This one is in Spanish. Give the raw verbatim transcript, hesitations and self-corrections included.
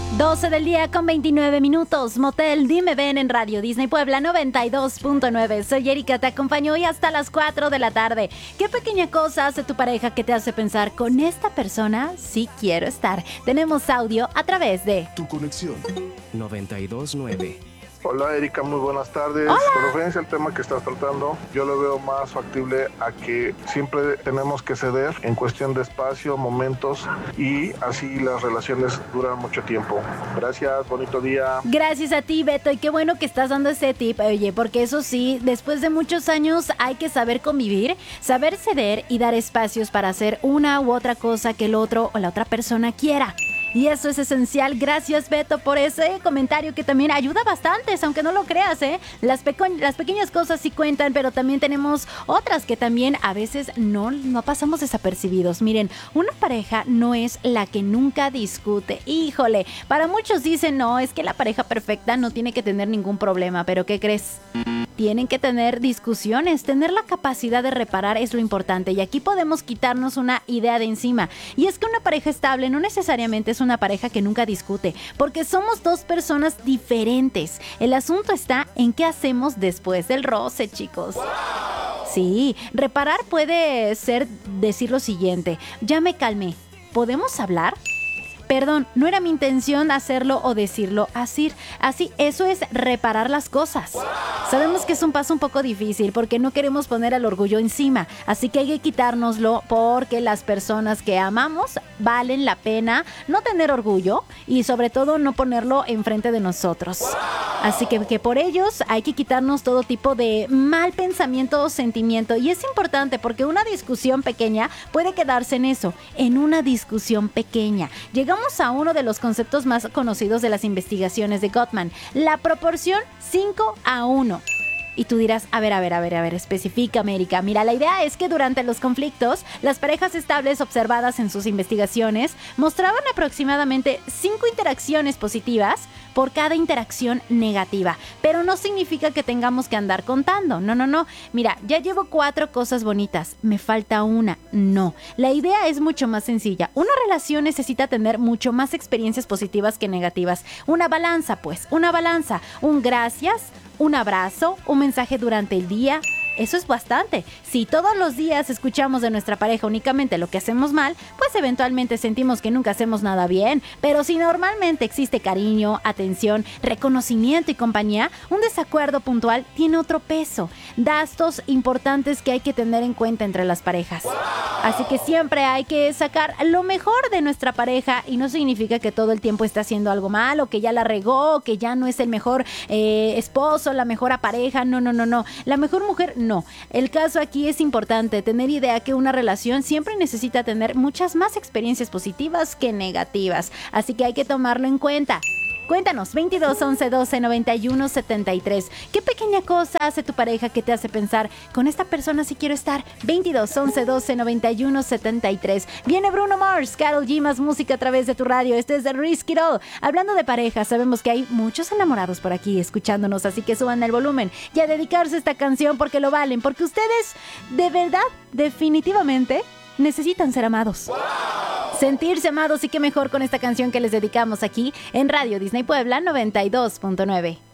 doce del día con veintinueve minutos. Motel Dime Ven en Radio Disney Puebla noventa y dos punto nueve. Soy Erika, te acompaño hoy hasta las cuatro de la tarde. ¿Qué pequeña cosa hace tu pareja que te hace pensar con esta persona sí quiero estar? Tenemos audio a través de Tu Conexión noventa y dos punto nueve. Hola Erika, muy buenas tardes. Hola. Con referencia al tema que estás tratando, yo lo veo más factible a que siempre tenemos que ceder en cuestión de espacio, momentos, y así las relaciones duran mucho tiempo. Gracias, bonito día. Gracias a ti, Beto, y qué bueno que estás dando ese tip, oye, porque eso sí, después de muchos años hay que saber convivir, saber ceder y dar espacios para hacer una u otra cosa que el otro o la otra persona quiera. Y eso es esencial. Gracias, Beto, por ese comentario que también ayuda bastante, aunque no lo creas, ¿eh? Las, peco- las pequeñas cosas sí cuentan, pero también tenemos otras que también a veces no, no pasamos desapercibidos. Miren, una pareja no es la que nunca discute. Híjole, para muchos dicen, no, es que la pareja perfecta no tiene que tener ningún problema, pero ¿qué crees? Tienen que tener discusiones, tener la capacidad de reparar es lo importante, y aquí podemos quitarnos una idea de encima, y es que una pareja estable no necesariamente es una pareja que nunca discute, porque somos dos personas diferentes. El asunto está en qué hacemos después del roce, chicos. Sí, reparar puede ser decir lo siguiente: ya me calmé, ¿podemos hablar? Perdón, no era mi intención hacerlo o decirlo así. Así, eso es reparar las cosas. Sabemos que es un paso un poco difícil porque no queremos poner al orgullo encima. Así que hay que quitárnoslo porque las personas que amamos valen la pena no tener orgullo y sobre todo no ponerlo enfrente de nosotros. Así que, que por ellos hay que quitarnos todo tipo de mal pensamiento o sentimiento. Y es importante porque una discusión pequeña puede quedarse en eso, en una discusión pequeña. Llegamos a uno de los conceptos más conocidos de las investigaciones de Gottman, la proporción cinco a uno. Y tú dirás, a ver, a ver, a ver, a ver, especifica, América. Mira, la idea es que durante los conflictos, las parejas estables observadas en sus investigaciones mostraban aproximadamente cinco interacciones positivas por cada interacción negativa. Pero no significa que tengamos que andar contando. No, no, no. Mira, ya llevo cuatro cosas bonitas. Me falta una. No. La idea es mucho más sencilla. Una relación necesita tener mucho más experiencias positivas que negativas. Una balanza, pues. Una balanza. Un gracias, un abrazo, un mensaje durante el día. Eso es bastante. Si todos los días escuchamos de nuestra pareja únicamente lo que hacemos mal, pues eventualmente sentimos que nunca hacemos nada bien. Pero si normalmente existe cariño, atención, reconocimiento y compañía, un desacuerdo puntual tiene otro peso. Datos importantes que hay que tener en cuenta entre las parejas. Así que siempre hay que sacar lo mejor de nuestra pareja, y no significa que todo el tiempo está haciendo algo mal, o que ya la regó, o que ya no es el mejor eh, esposo, la mejor pareja. No, no, no, no. La mejor mujer, no. El caso aquí es importante tener idea que una relación siempre necesita tener muchas más experiencias positivas que negativas. Así que hay que tomarlo en cuenta. Cuéntanos, veintidós, once, doce, noventa y uno, setenta y tres. ¿Qué pequeña cosa hace tu pareja que te hace pensar, con esta persona sí quiero estar? veintidós, once, doce, noventa y uno, setenta y tres. Viene Bruno Mars, Karol G, más música a través de tu radio. Este es The Risk It All. Hablando de pareja, sabemos que hay muchos enamorados por aquí escuchándonos, así que suban el volumen y a dedicarse a esta canción porque lo valen, porque ustedes, de verdad, definitivamente, necesitan ser amados. ¡Wow! Sentirse amados, y qué mejor con esta canción que les dedicamos aquí en Radio Disney Puebla noventa y dos punto nueve.